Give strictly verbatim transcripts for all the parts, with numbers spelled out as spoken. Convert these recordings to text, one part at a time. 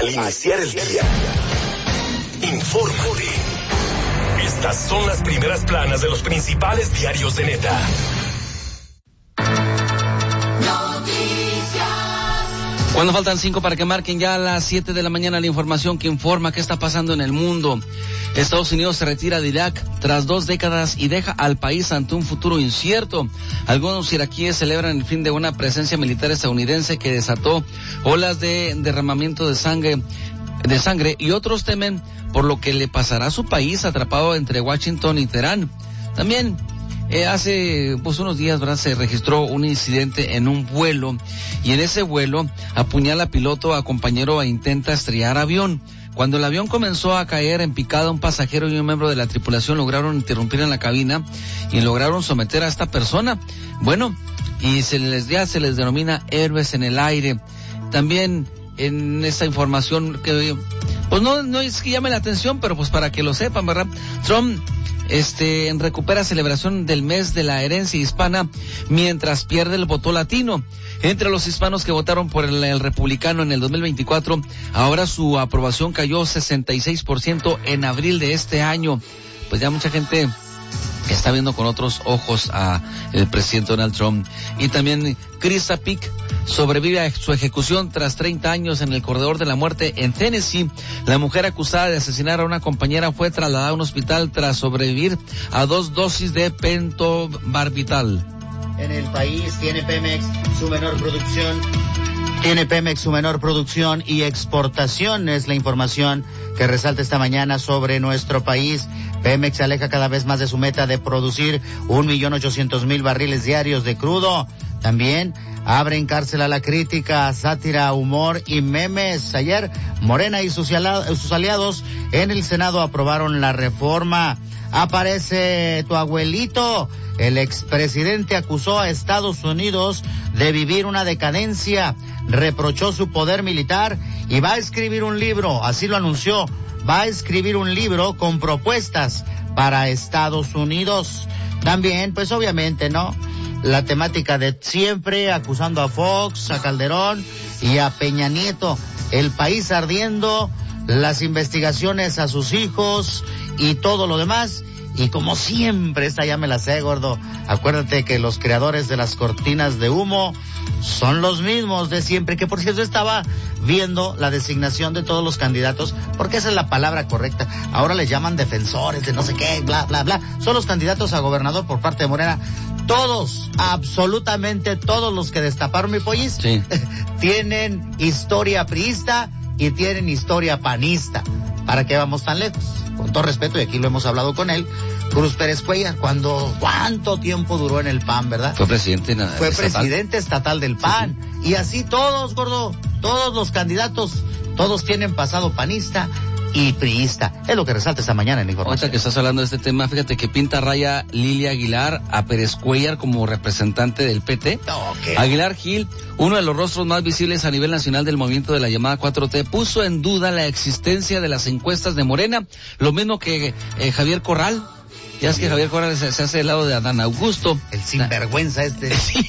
al iniciar el día. Infórmate. Estas son las primeras planas de los principales diarios de Neta. Cuando faltan cinco para que marquen ya a las siete de la mañana, la información que informa qué está pasando en el mundo. Estados Unidos se retira de Irak tras dos décadas y deja al país ante un futuro incierto. Algunos iraquíes celebran el fin de una presencia militar estadounidense que desató olas de derramamiento de sangre, de sangre y otros temen por lo que le pasará a su país atrapado entre Washington y Teherán. También Eh, hace pues unos días, ¿verdad?, se registró un incidente en un vuelo y en ese vuelo apuñala piloto a compañero e intenta estrellar avión. Cuando el avión comenzó a caer en picada, un pasajero y un miembro de la tripulación lograron interrumpir en la cabina y lograron someter a esta persona. Bueno, y se les ya se les denomina héroes en el aire. También en esta información que pues no no es que llame la atención, pero pues para que lo sepan, ¿verdad? Trump Este, recupera celebración del mes de la herencia hispana mientras pierde el voto latino. Entre los hispanos que votaron por el, el republicano en el dos mil veinticuatro, ahora su aprobación cayó sesenta y seis por ciento en abril de este año. Pues ya mucha gente está viendo con otros ojos a el presidente Donald Trump. Y también Krista Pick sobrevive a su ejecución tras treinta años en el corredor de la muerte en Tennessee. La mujer acusada de asesinar a una compañera fue trasladada a un hospital tras sobrevivir a dos dosis de pentobarbital. En el país tiene Pemex su menor producción. Tiene Pemex su menor producción y exportación, es la información que resalta esta mañana sobre nuestro país. Pemex se aleja cada vez más de su meta de producir un millón ochocientos mil barriles diarios de crudo. También abren cárcel a la crítica, sátira, humor y memes. Ayer, Morena y sus aliados en el Senado aprobaron la reforma. Aparece tu abuelito. El expresidente acusó a Estados Unidos de vivir una decadencia, reprochó su poder militar y va a escribir un libro, así lo anunció, va a escribir un libro con propuestas para Estados Unidos. También, pues obviamente, ¿no?, la temática de siempre, acusando a Fox, a Calderón y a Peña Nieto. El país ardiendo, las investigaciones a sus hijos y todo lo demás. Y como siempre, esta ya me la sé, gordo. Acuérdate que los creadores de las cortinas de humo son los mismos de siempre, que por cierto estaba viendo la designación de todos los candidatos, porque esa es la palabra correcta. Ahora les llaman defensores de no sé qué, bla, bla, bla. Son los candidatos a gobernador por parte de Morena. Todos, absolutamente todos los que destaparon mi pollís, sí, tienen historia priista y tienen historia panista. ¿Para qué vamos tan lejos? Con todo respeto, y aquí lo hemos hablado con él, Cruz Pérez Cuellar, cuando, ¿cuánto tiempo duró en el P A N, verdad? Fue presidente na, Fue estatal. presidente estatal del P A N. Sí, sí. Y así todos, gordo, todos los candidatos, todos tienen pasado panista y priista. Es lo que resalta esta mañana en la información. Ahorita que estás hablando de este tema, fíjate que pinta raya Lilia Aguilar a Pérez Cuellar como representante del P T. Okay. Aguilar Gil, uno de los rostros más visibles a nivel nacional del movimiento de la llamada cuatro T, puso en duda la existencia de las encuestas de Morena, lo mismo que eh, Javier Corral. Ya es que Javier Corral se, se hace del lado de Adán Augusto. El sinvergüenza este. Sí.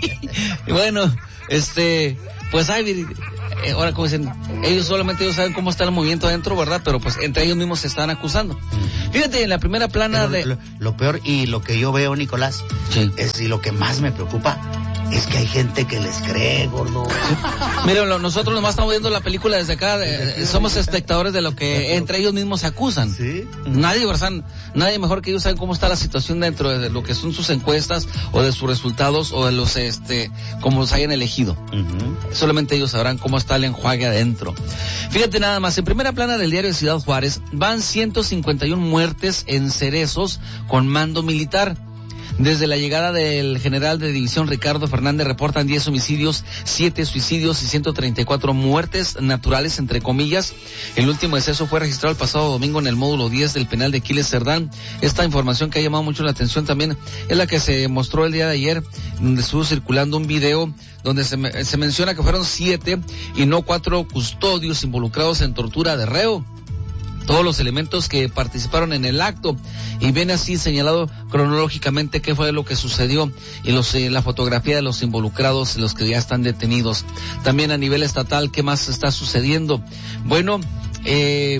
Y bueno, este, pues hay, eh, ahora como dicen, ellos solamente ellos saben cómo está el movimiento adentro, ¿verdad? Pero pues entre ellos mismos se están acusando. Mm. Fíjate, en la primera plana Pero de... Lo, lo peor y lo que yo veo, Nicolás, sí, es, y lo que más me preocupa, es que hay gente que les cree, gordo. Mira, nosotros nomás estamos viendo la película desde acá, de, somos espectadores de lo que entre ellos mismos se acusan. ¿Sí? Nadie, ¿verdad? Nadie mejor que ellos saben cómo está la situación dentro de lo que son sus encuestas o de sus resultados o de los, este, como los hayan elegido. Uh-huh. Solamente ellos sabrán cómo está el enjuague adentro. Fíjate nada más, en primera plana del diario de Ciudad Juárez van ciento cincuenta y una muertes en Cerezos con mando militar. Desde la llegada del general de división Ricardo Fernández reportan diez homicidios, siete suicidios y ciento treinta y cuatro muertes naturales, entre comillas. El último deceso fue registrado el pasado domingo en el módulo diez del penal de Aquiles Cerdán. Esta información que ha llamado mucho la atención también es la que se mostró el día de ayer, donde estuvo circulando un video donde se, me, se menciona que fueron siete y no cuatro custodios involucrados en tortura de reo. todos los elementos que participaron en el acto y ven así señalado cronológicamente qué fue lo que sucedió y los eh, la fotografía de los involucrados, los que ya están detenidos. También a nivel estatal, ¿qué más está sucediendo? Bueno, eh...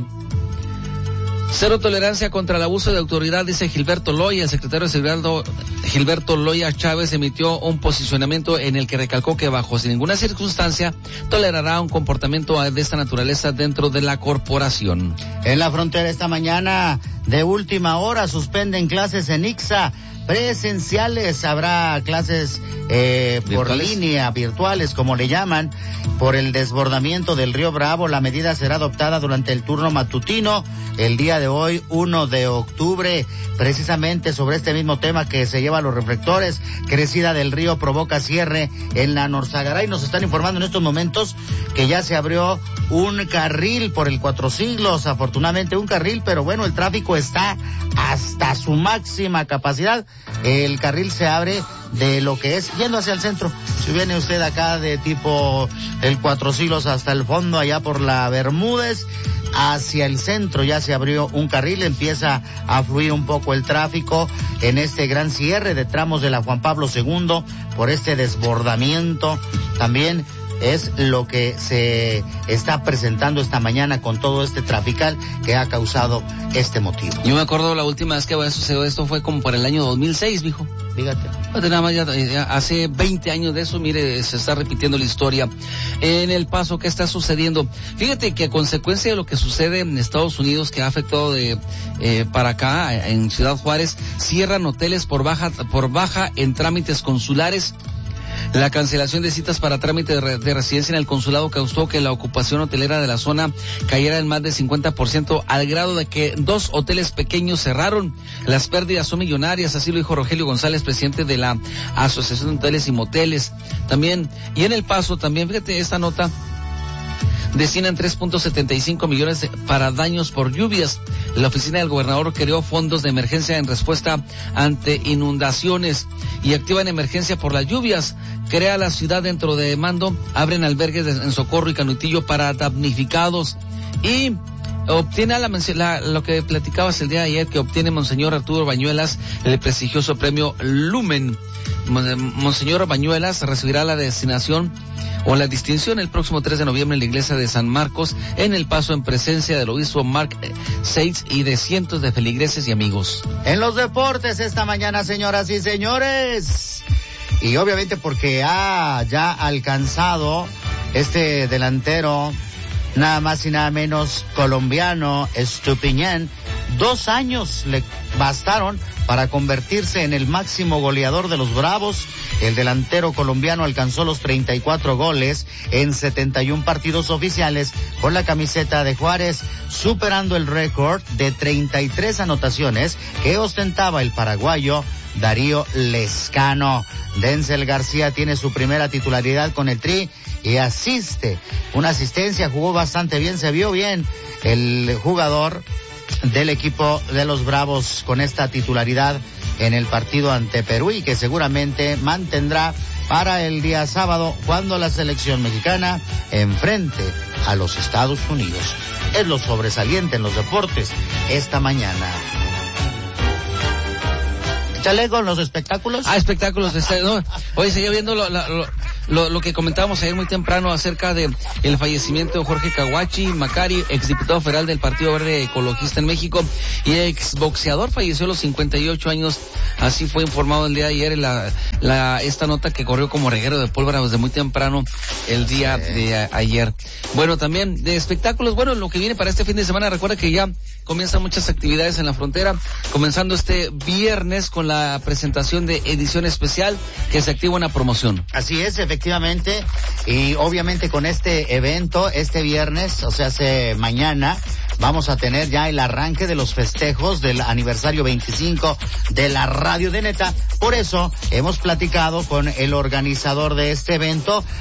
cero tolerancia contra el abuso de autoridad, dice Gilberto Loya. El secretario de Seguridad Gilberto Loya Chávez emitió un posicionamiento en el que recalcó que bajo sin ninguna circunstancia tolerará un comportamiento de esta naturaleza dentro de la corporación. En la frontera esta mañana, de última hora, suspenden clases en Ixa presenciales. Habrá clases eh, por línea, virtuales, como le llaman, por el desbordamiento del río Bravo. La medida será adoptada durante el turno matutino el día de hoy, primero de octubre, precisamente sobre este mismo tema que se lleva a los reflectores. Crecida del río provoca cierre en la Norzagaray. Nos están informando en estos momentos que ya se abrió un carril por el Cuatro Siglos, afortunadamente un carril, pero bueno, el tráfico está hasta su máxima capacidad. El carril se abre de lo que es yendo hacia el centro. Si viene usted acá de tipo el Cuatro Siglos hasta el fondo, allá por la Bermúdez, hacia el centro ya se abrió un carril, empieza a fluir un poco el tráfico en este gran cierre de tramos de la Juan Pablo segundo por este desbordamiento. También es lo que se está presentando esta mañana con todo este trafical que ha causado este motivo. Yo me acuerdo la última vez que sucedió esto fue como por el año dos mil seis, mijo. Fíjate. Nada más ya, ya hace veinte años de eso, mire, se está repitiendo la historia. En El Paso, ¿qué está sucediendo? Fíjate que a consecuencia de lo que sucede en Estados Unidos, que ha afectado de eh, para acá, en Ciudad Juárez, cierran hoteles por baja, por baja en trámites consulares. La cancelación de citas para trámite de, re, de residencia en el consulado causó que la ocupación hotelera de la zona cayera en más de cincuenta por ciento, al grado de que dos hoteles pequeños cerraron. Las pérdidas son millonarias, así lo dijo Rogelio González, presidente de la Asociación de Hoteles y Moteles. También, y en El Paso, también, fíjate esta nota, destinan tres punto setenta y cinco millones de, para daños por lluvias. La oficina del gobernador creó fondos de emergencia en respuesta ante inundaciones y activan emergencia por las lluvias. Crea la ciudad dentro de mando, abren albergues de, en Socorro y Canutillo para damnificados y obtiene la, la, lo que platicabas el día de ayer, que obtiene Monseñor Arturo Bañuelas el prestigioso premio Lumen. Monseñor Bañuelas recibirá la destinación o la distinción el próximo tres de noviembre en la iglesia de San Marcos, en El Paso, en presencia del obispo Mark Seitz y de cientos de feligreses y amigos. En los deportes esta mañana, señoras y señores, y obviamente porque ha ya alcanzado este delantero, nada más y nada menos colombiano, Estupiñán, dos años le bastaron para convertirse en el máximo goleador de los Bravos. El delantero colombiano alcanzó los treinta y cuatro goles en setenta y un partidos oficiales con la camiseta de Juárez, superando el récord de treinta y tres anotaciones que ostentaba el paraguayo Darío Lescano. Denzel García tiene su primera titularidad con el Tri y asiste, una asistencia, jugó bastante bien, se vio bien el jugador del equipo de los Bravos con esta titularidad en el partido ante Perú y que seguramente mantendrá para el día sábado cuando la selección mexicana enfrente a los Estados Unidos. Es lo sobresaliente en los deportes esta mañana. Échale con los espectáculos. Ah, espectáculos. Este, no. Oye, seguía viendo lo, lo, lo, lo que comentábamos ayer muy temprano acerca de el fallecimiento de Jorge Caguachi Macari, exdiputado federal del Partido Verde Ecologista en México y exboxeador, falleció a los cincuenta y ocho años. Así fue informado el día de ayer la, la, esta nota que corrió como reguero de pólvora desde muy temprano el día sí. de a, ayer. Bueno, también de espectáculos, bueno, lo que viene para este fin de semana, recuerda que ya comienzan muchas actividades en la frontera, comenzando este viernes con la presentación de edición especial que se activa una promoción. Así es, efectivamente, y obviamente con este evento, este viernes, o sea, hace mañana, vamos a tener ya el arranque de los festejos del aniversario veinticinco de la Radio de Neta. Por eso hemos platicado con el organizador de este evento,